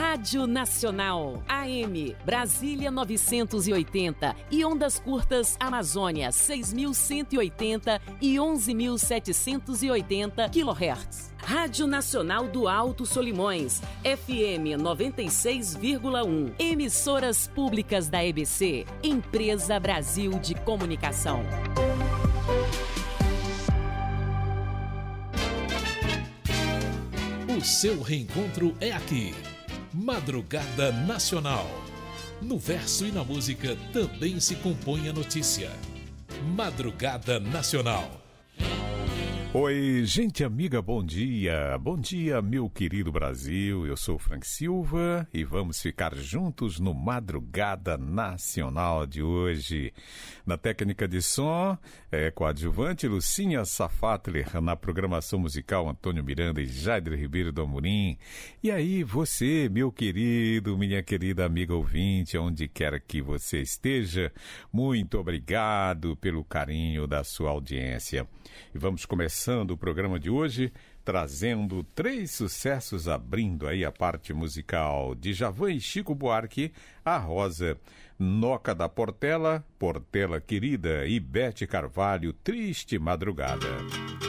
Rádio Nacional, AM, Brasília 980 e ondas curtas Amazônia 6.180 e 11.780 kHz. Rádio Nacional do Alto Solimões, FM 96,1. Emissoras públicas da EBC, Empresa Brasil de Comunicação. O seu reencontro é aqui. Madrugada Nacional. No verso e na música também se compõe a notícia. Madrugada Nacional. Oi, gente amiga, bom dia. Bom dia, meu querido Brasil. Eu sou Frank Silva e vamos ficar juntos no Madrugada Nacional de hoje. Na técnica de som, coadjuvante Lucinha Safatler, na programação musical Antônio Miranda e Jaider Ribeiro do Amorim. E aí, você, meu querido, minha querida amiga ouvinte, onde quer que você esteja, muito obrigado pelo carinho da sua audiência. E vamos começando o programa de hoje, trazendo 3 sucessos abrindo aí a parte musical: Djavan e Chico Buarque, A Rosa, Noca da Portela, Portela Querida e Bete Carvalho, Triste Madrugada.